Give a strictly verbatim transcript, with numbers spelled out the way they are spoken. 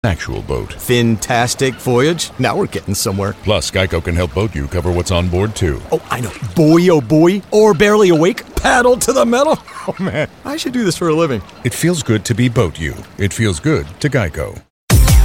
actual boat. Fantastic voyage. Now we're getting somewhere. Plus, Geico can help boat you cover what's on board, too. Oh, I know. Boy, oh boy. Or barely awake. Paddle to the metal. Oh, man. I should do this for a living. It feels good to be boat you. It feels good to Geico.